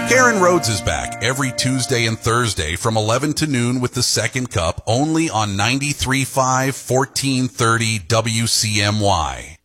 Karen Rhodes is back every Tuesday and Thursday from 11 to noon with the second cup only on 93.5 1430 WCMY.